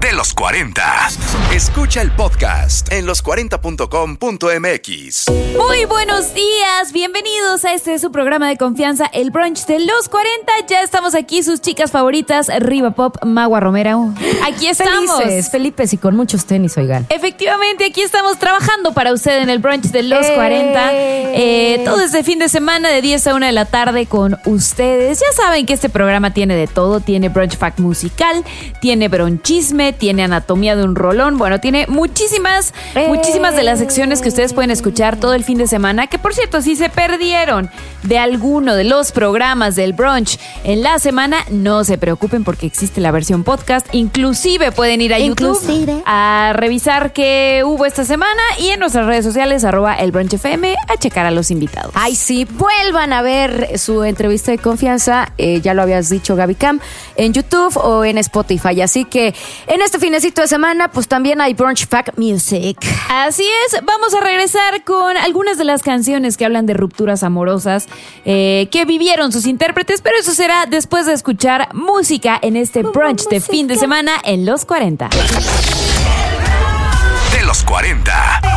de los 40. Escucha el podcast en los40.com.mx. Muy buenos días, bienvenidos a su programa de confianza, el brunch de los 40. Ya estamos aquí, sus chicas favoritas, Riva Pop, Magua Romero. Aquí estamos. Felices y con muchos tenis, oigan. Efectivamente, aquí estamos trabajando para usted en el brunch de los 40. Todo este fin de semana de 10 a 1 de la tarde con ustedes. Ya saben que este programa tiene de todo. Tiene brunch fact musical, tiene bronchisme, tiene anatomía de un rolón. Bueno, tiene muchísimas de las secciones que ustedes pueden escuchar todo el fin de semana. Que por cierto, si se perdieron de alguno de los programas del brunch en la semana, no se preocupen porque existe la versión podcast. Inclusive pueden ir a YouTube a revisar qué hubo esta semana y en nuestras redes sociales @elbrunchfm a checar a los invitados. Ay, sí, vuelvan a ver su entrevista de confianza, ya lo habías dicho, Gaby Cam, en YouTube o en Spotify. Así que en este finecito de semana, pues también hay Brunch Fact Music. Así es, vamos a regresar con algunas de las canciones que hablan de rupturas amorosas que vivieron sus intérpretes, pero eso será después de escuchar música en este brunch de fin de semana en los 40. De los 40.